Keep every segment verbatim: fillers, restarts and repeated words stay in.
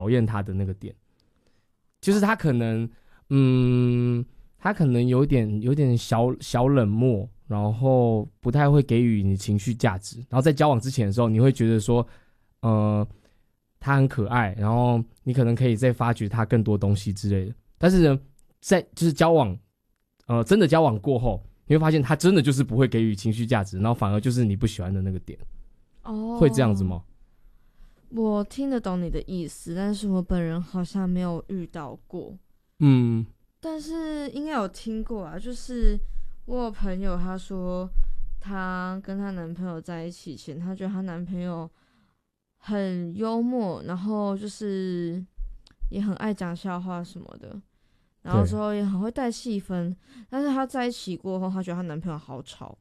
讨厌他的那个点，就是他可能，嗯，他可能有点有点小小冷漠，然后不太会给予你情绪价值，然后在交往之前的时候，你会觉得说，呃，他很可爱，然后你可能可以再发掘他更多东西之类的。但是呢，在就是交往，呃，真的交往过后，你会发现他真的就是不会给予情绪价值，然后反而就是你不喜欢的那个点。哦，会这样子吗？ 我听得懂你的意思，但是我本人好像没有遇到过。 嗯， 但是应该有听过啊，就是我有朋友他说，她跟她男朋友在一起前，她觉得她男朋友很幽默，然后就是也很爱讲笑话什么的，然后之后也很会带气氛。但是她在一起过后，她觉得她男朋友好吵。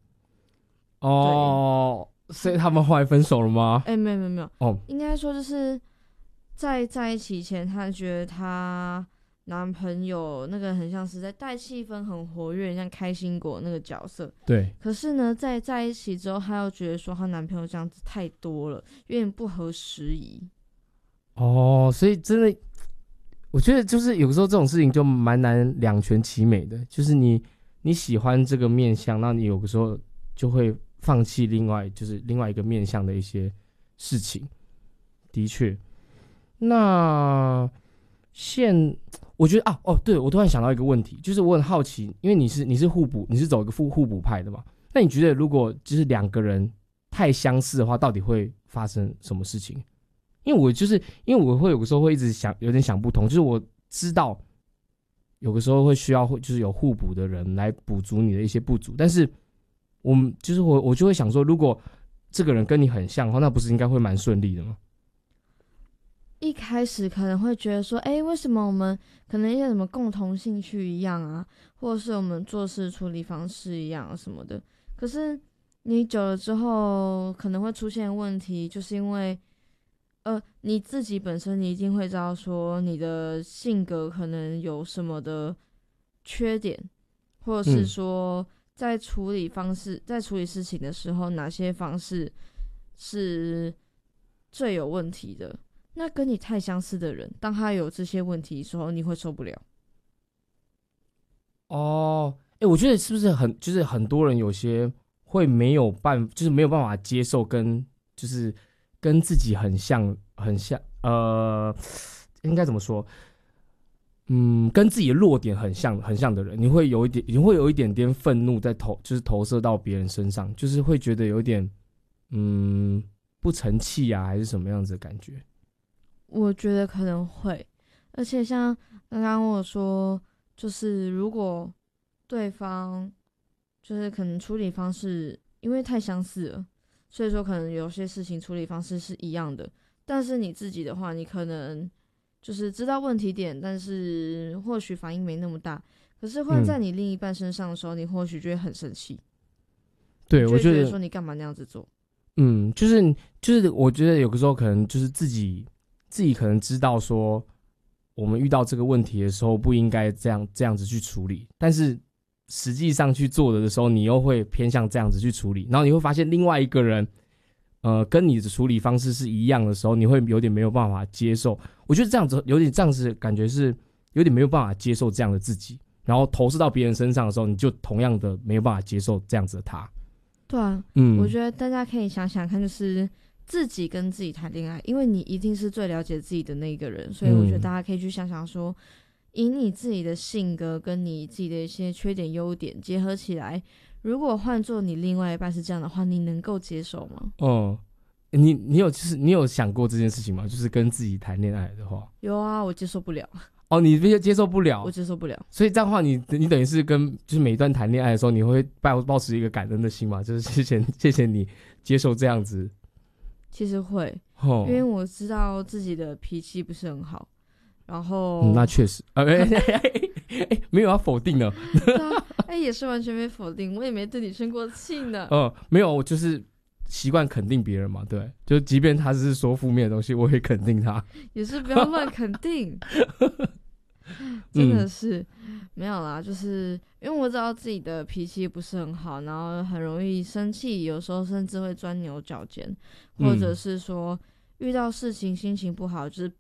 哦，所以他们后来分手了吗？ 哎、欸，没有没有没有， 哦， 应该说就是在在一起前，她觉得她男朋友那个很像是在带气氛，很活跃，像开心果那个角色。 对。 可是呢，在在一起之后，她又觉得说她男朋友这样子太多了，有点不合时宜。 哦，所以真的，我觉得就是有时候这种事情就蛮难两全其美的，就是你你喜欢这个面向，那你有的时候就会放弃另外就是另外一个面向的一些事情。的确，那现我觉得啊，哦，对，我突然想到一个问题，就是我很好奇，因为你是你是互补，你是走一个互互补派的嘛？那你觉得如果就是两个人太相似的话，到底会发生什么事情？因为我就是因为我会有的时候会一直想有点想不通，就是我知道有的时候会需要会就是有互补的人来补足你的一些不足，但是我们就是我我就会想说，如果这个人跟你很像的话，那不是应该会蛮顺利的吗？ 一开始可能会觉得说，哎、欸，为什么我们可能一些什么共同兴趣一样啊，或者是我们做事处理方式一样什么的。可是你久了之后，可能会出现问题，就是因为，呃，你自己本身你一定会知道说你的性格可能有什么的缺点，或者是说在处理方式，在处理事情的时候，哪些方式是最有问题的。那跟你太相似的人，当他有这些问题的时候，你会受不了。 哦，哎、欸，我觉得是不是很就是很多人有些会没有办，就是没有办法接受跟就是跟自己很像很像，呃，应该怎么说？嗯，跟自己的弱点很像很像的人，你会有一点，你会有一点点愤怒在投，就是投射到别人身上，就是会觉得有点嗯不成器啊，还是什么样子的感觉？ 我觉得可能会，而且像刚刚我说，就是如果对方就是可能处理方式因为太相似了，所以说可能有些事情处理方式是一样的，但是你自己的话，你可能就是知道问题点，但是或许反应没那么大，可是换在你另一半身上的时候，嗯、你或许就会很生气。 对，我觉得说你干嘛那样子做？ 嗯，就是就是，我觉得有个时候可能就是自己。自己可能知道说，我们遇到这个问题的时候不应该这样这样子去处理，但是实际上去做的时候，你又会偏向这样子去处理，然后你会发现另外一个人，呃，跟你的处理方式是一样的时候，你会有点没有办法接受。我觉得这样子有点这样子感觉是有点没有办法接受这样的自己，然后投射到别人身上的时候，你就同样的没有办法接受这样子的他。 对啊，嗯，我觉得大家可以想想看，就是自己跟自己谈恋爱，因为你一定是最了解自己的那个人，所以我觉得大家可以去想想说，以你自己的性格跟你自己的一些缺点优点结合起来，如果换做你另外一半是这样的话，你能够接受吗？ 哦、嗯，你你有就是你有想过这件事情吗？就是跟自己谈恋爱的话。 有啊，我接受不了。 哦，你接受不了， 我接受不了。 所以这样的话你，你你等于是跟就是每一段谈恋爱的时候，你会抱抱持一个感恩的心嘛？就是谢谢谢谢你接受这样子。 其实会， 哦、 因为我知道自己的脾气不是很好，然后、 嗯、那确实，哎、欸欸欸、没有要否定呢。 对啊，哎、欸，也是完全没否定，我也没对你生过气呢。 嗯、呃，没有，我就是习惯肯定别人嘛，对，就即便他是说负面的东西，我也肯定他。 也是不要乱肯定。真的是、嗯、没有啦，就是因为我知道自己的脾气不是很好，然后很容易生气，有时候甚至会钻牛角尖，或者是说遇到事情心情不好，就是